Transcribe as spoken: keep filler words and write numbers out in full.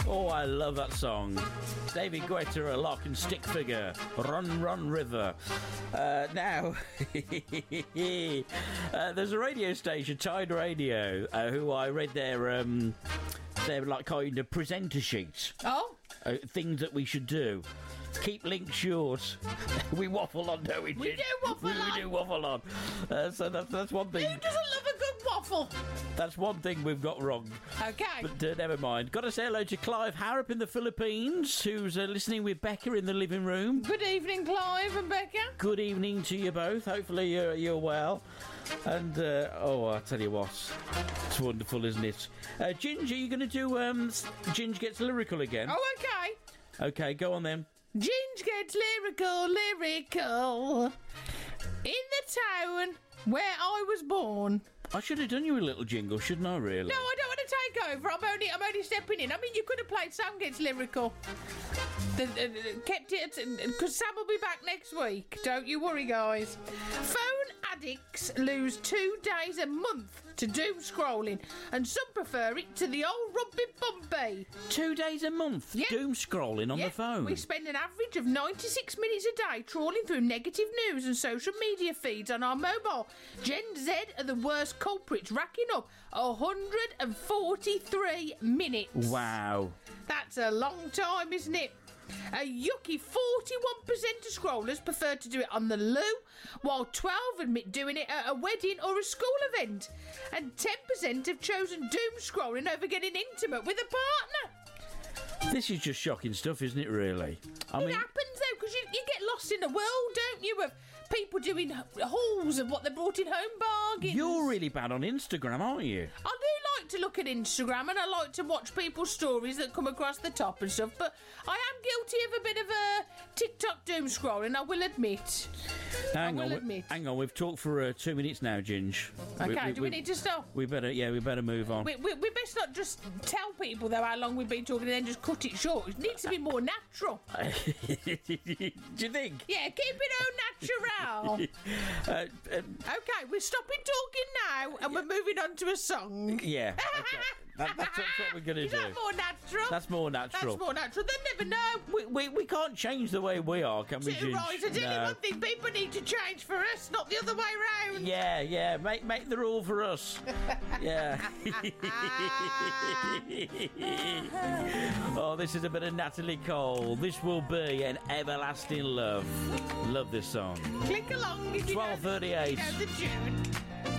Oh, I love that song. David Guetta, a lock and stick figure. Run, run, river. Uh, now, uh, there's a radio station, Tide Radio, uh, who I read their, um, their like kind of presenter sheet. Oh? Uh, things that we should do. Keep links short. We waffle on, don't we? We do waffle we, on. We do waffle on. Uh, so that's, that's one thing. Who doesn't love a good waffle? That's one thing we've got wrong. Okay. But uh, never mind. Got to say hello to Clive Harrop in the Philippines, who's uh, listening with Becca in the living room. Good evening, Clive and Becca. Good evening to you both. Hopefully you're, you're well. And, uh, oh, I tell you what. It's wonderful, isn't it? Uh, Ginge, are you going to do um, Ginge Gets Lyrical again? Oh, okay. Okay, go on then. Ginge gets lyrical, lyrical. In the town where I was born. I should have done you a little jingle, shouldn't I, really? No, I don't want to take over. I'm only, I'm only stepping in. I mean, you could have played Sam Gets Lyrical. The, uh, kept it, because Sam will be back next week. Don't you worry, guys. Phone addicts lose two days a month to doom scrolling, and some prefer it to the old rugby bumpy. Two days a month, yeah. doom scrolling on yeah. the phone. We spend an average of ninety-six minutes a day trawling through negative news and social media feeds on our mobile. Gen Z are the worst culprits, racking up one hundred forty-three minutes. Wow. That's a long time, isn't it? A yucky forty-one percent of scrollers prefer to do it on the loo, while twelve admit doing it at a wedding or a school event. And ten percent have chosen doom scrolling over getting intimate with a partner. This is just shocking stuff, isn't it, really? I it mean, happens, though, because you, you get lost in the world, don't you, of people doing hauls of what they brought in home bargains. You're really bad on Instagram, aren't you? I do like to look at Instagram, and I like to watch people's stories that come across the top and stuff, but I am guilty of a bit of a TikTok doom scrolling, I will admit. Hang I will on, admit. hang on. We've talked for uh, two minutes now, Ginge. Okay, do we need to stop? We better, yeah, we better move on. We, we, we best not just tell people, though, how long we've been talking and then just cut it short. It needs to be more natural. Do you think? Yeah, keep it all natural. uh, uh, Okay, we're stopping talking now and we're moving on to a song. yeah, okay. that, that's, that's what we're going to Is do. that more natural? That's more natural. That's more natural. They never know. We, we, we can't change the way we are, can we, Too Ginge? right. I tell you No. one thing, people need to change for us, not the other way round. Yeah, yeah, make make the rule for us. Yeah. Oh, this is a bit of Natalie Cole. This will be an everlasting love. Love this song. Click along if you know- twelve thirty-eight. you know the tune.